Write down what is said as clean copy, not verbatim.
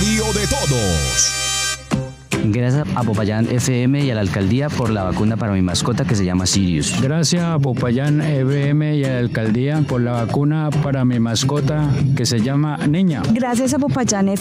radio de todos. Gracias a Popayán FM y a la alcaldía por la vacuna para mi mascota que se llama Sirius. Gracias a Popayán FM y a la alcaldía por la vacuna para mi mascota que se llama Niña. Gracias a Popayán